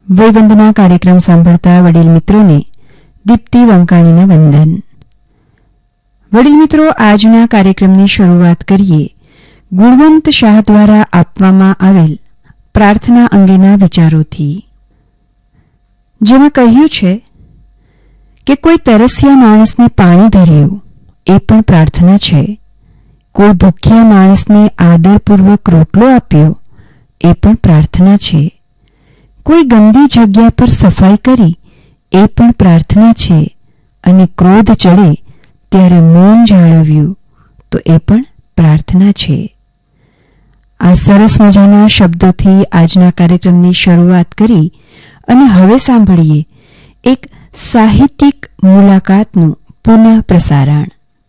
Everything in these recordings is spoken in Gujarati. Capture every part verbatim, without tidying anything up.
વયવંદના કાર્યક્રમ સાંભળતા વડીલ મિત્રોને દીપ્તિ વંકાણીના વંદન. વડીલ મિત્રો, આજના કાર્યક્રમની શરૂઆત કરીએ ગુણવંત શાહ દ્વારા આપવામાં આવેલ પ્રાર્થના અંગેના વિચારોથી. જેમાં કહ્યું છે કે કોઈ તરસ્યા માણસને પાણી ધર્યું એ પણ પ્રાર્થના છે. કોઈ ભૂખ્યા માણસને આદરપૂર્વક રોટલો આપ્યો એ પણ પ્રાર્થના છે. કોઈ ગંદી જગ્યા પર સફાઈ કરી એ પણ પ્રાર્થના છે. અને ક્રોધ ચડે ત્યારે મૌન જાળવ્યું તો એ પણ પ્રાર્થના છે. આ સરસ મજાના શબ્દોથી આજના કાર્યક્રમની શરૂઆત કરી અને હવે સાંભળીએ એક સાહિત્યિક મુલાકાતનું પુનઃ પ્રસારણ.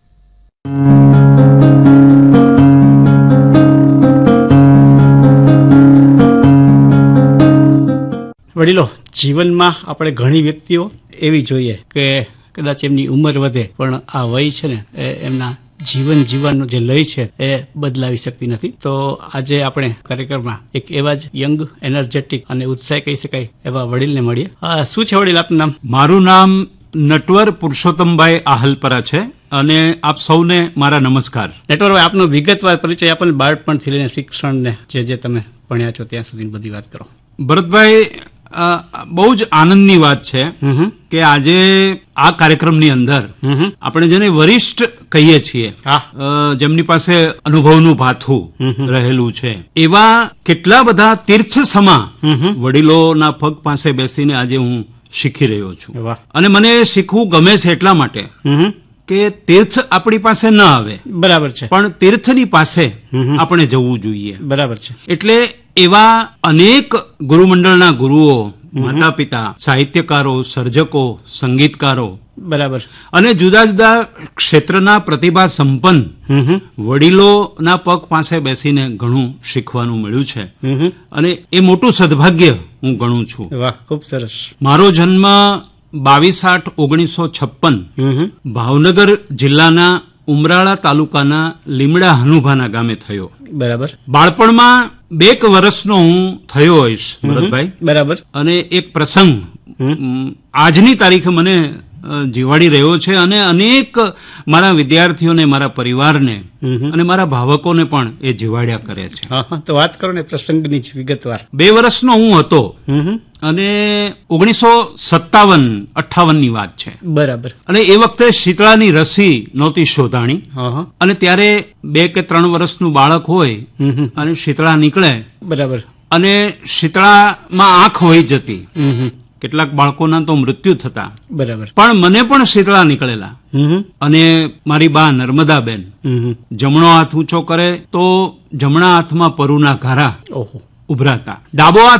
વડીલો, જીવનમાં આપણે ઘણી વ્યક્તિઓ એવી જોઈએ કે કદાચ એમની ઉંમર વધે પણ આ વય છે ને એ એમના જીવન જીવવાનો જે લય છે એ બદલાવી શકતી નથી. તો આજે આપણે કાર્યક્રમમાં એક એવા જ યંગ, એનર્જેટિક અને ઉત્સાહી કહી શકાય એવા વડીલને મળીએ. શું છે વડીલ આપનું નામ? મારું નામ નટવર પુરુષોત્તમભાઈ આહલપરા છે અને આપ સૌને મારા નમસ્કાર. નટવરભાઈ, આપનો વિગતવાર પરિચય આપણને બાળપણથી લઈને શિક્ષણને જે જે તમે ભણ્યા છો ત્યાં સુધી બધી વાત કરો. ભરતભાઈ, બહુ જ આનંદની વાત છે કે આજે આ કાર્યક્રમની અંદર આપણે જેને વરિષ્ઠ કહીએ છીએ, જેમની પાસે અનુભવનું ભાથું રહેલું છે, એવા કેટલા બધા તીર્થ સમા વડીલોના પગ પાસે બેસીને આજે હું શીખી રહ્યો છું. અને મને શીખવું ગમે છે એટલા માટે કે તીર્થ આપણી પાસે ન આવે, બરાબર છે, પણ તીર્થની પાસે આપણે જવું જોઈએ. બરાબર છે. એટલે એવા અનેક ગુરુમંડળના ગુરુઓ, માતા પિતા, સાહિત્યકારો, સર્જકો, સંગીતકારો, બરાબર, અને જુદા જુદા ક્ષેત્રના પ્રતિભા સંપન્ન વડીલોના પગ પાસે બેસીને ઘણું શીખવાનું મળ્યું છે અને એ મોટું સદભાગ્ય હું ગણું છું. વાહ, ખૂબ સરસ. મારો જન્મ બાવીસ આઠ ઓગણીસો છપ્પન ભાવનગર જિલ્લાના ઉમરાળા તાલુકાના લીમડા હનુભાના ગામે થયો. બરાબર. બાળપણમાં બેક વર્ષનો હું થયો હોઈશ ભરતભાઈ. બરાબર. અને એક પ્રસંગ આજની તારીખે મને જીવાડી રહ્યો છે અને અનેક મારા વિદ્યાર્થીઓને, મારા પરિવારને અને મારા ભાવકોને પણ એ જીવાડ્યા કરે છે. તો વાત કરો ને પ્રસંગની જ વિગતવાર. બે વર્ષનો હું હતો અને ઓગણીસો સત્તાવન અઠ્ઠાવન ની વાત છે. બરાબર. અને એ વખતે શીતળાની રસી નહોતી શોધાણી અને ત્યારે બે કે ત્રણ વર્ષનું બાળક હોય અને શીતળા નીકળે, બરાબર, અને શીતળામાં આંખ વહી જતી. કેટલાક બાળકોના તો મૃત્યુ થતા. બરાબર. પણ મને પણ શીતળા નીકળેલા અને મારી બા નર્મદાબેન જમણો હાથ ઊંચો કરે તો જમણા હાથમાં પરુના ઘારા ઉભરાતા, ડાબો હાથ